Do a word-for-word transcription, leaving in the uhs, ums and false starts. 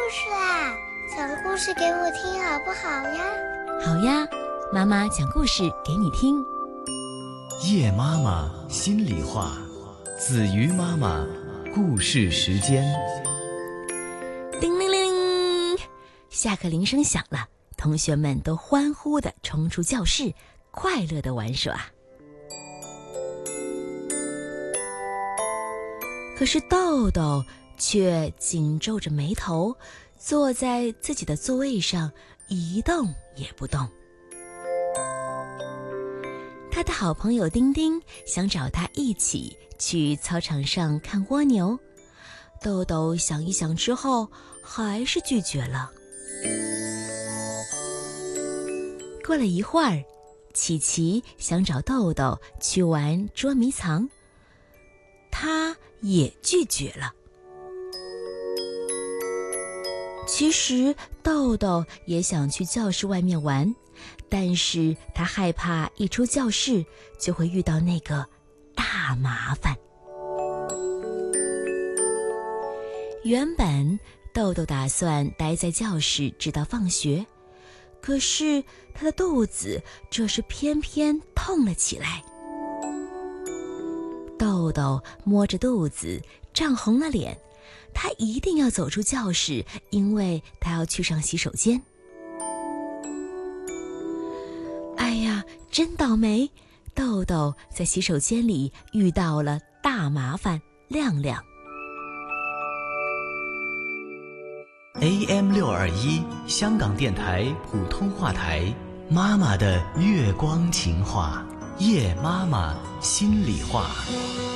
事啦，讲故事给我听好不好呀？ 好呀，妈妈讲故事给你听。 叶妈妈心里话，子瑜妈妈故事时间。 叮铃铃，下课铃声响了，同学们都欢呼地冲出教室，快乐地玩耍。可是豆豆却紧皱着眉头，坐在自己的座位上一动也不动。他的好朋友丁丁想找他一起去操场上看蜗牛，豆豆想一想之后还是拒绝了。过了一会儿，琪琪想找豆豆去玩捉迷藏，他也拒绝了。其实豆豆也想去教室外面玩，但是他害怕一出教室就会遇到那个大麻烦。原本豆豆打算待在教室直到放学，可是他的肚子这时偏偏痛了起来。豆豆摸着肚子，涨红了脸，他一定要走出教室，因为他要去上洗手间。哎呀，真倒霉！豆豆在洗手间里遇到了大麻烦亮亮。 A M 六二一 香港电台普通话台，妈妈的月光情话，叶妈妈心里话。